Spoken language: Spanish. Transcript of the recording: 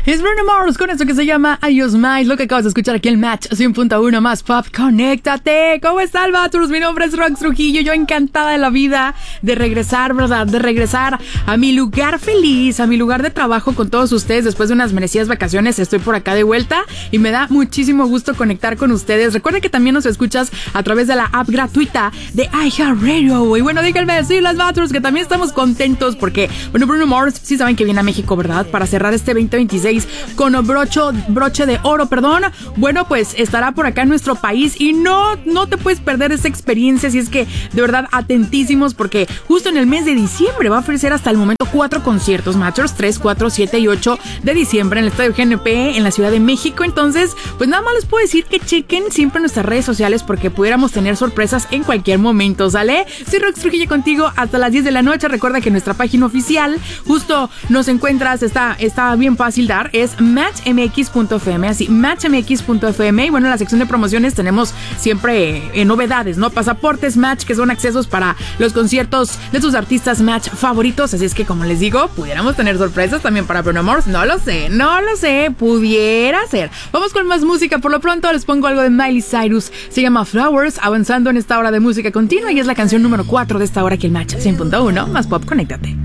Es Bruno Mars con esto que se llama Adios Miles. Lo que acabas de escuchar aquí en Match 100.1 más Pop. Conéctate. ¿Cómo está, Albatros? Mi nombre es Rox Trujillo. Yo encantada de la vida de regresar, ¿verdad? De regresar a mi lugar feliz, a mi lugar de trabajo con todos ustedes. Después de unas merecidas vacaciones estoy por acá de vuelta y me da muchísimo gusto conectar con ustedes. Recuerda que también nos escuchas a través de la app gratuita de iHeartRadio. Y bueno, díganme, sí, las Batros, que también estamos contentos porque, bueno, Bruno Mars, sí saben que viene a México, ¿verdad? Para cerrar este 2026 con broche de oro, perdón. Bueno, pues estará por acá en nuestro país y no te puedes perder esa experiencia, si es que de verdad atentísimos, porque justo en el mes de diciembre va a ofrecer hasta el momento 4 conciertos, Matchers, 3, 4, 7 y 8 de diciembre en el Estadio GNP en la Ciudad de México. Entonces, pues nada más les puedo decir que chequen siempre nuestras redes sociales porque pudiéramos tener sorpresas en cualquier momento, ¿sale? Soy Rox Trujillo contigo hasta las 10 de la noche. Recuerda que nuestra página oficial justo nos encuentras, está bien fácil dar, es matchmx.fm, así, matchmx.fm. Y bueno, en la sección de promociones tenemos siempre novedades, ¿no? Pasaportes Match, que son accesos para los conciertos de sus artistas Match favoritos. Así es que, como les digo, pudiéramos tener sorpresas también para Bruno Mars. No lo sé, pudiera ser. Vamos con más música. Por lo pronto les pongo algo de Miley Cyrus. Se llama Flowers, avanzando en esta hora de música continua y es la canción número 4 de esta hora aquí en Match 100.1 más Pop. Conéctate.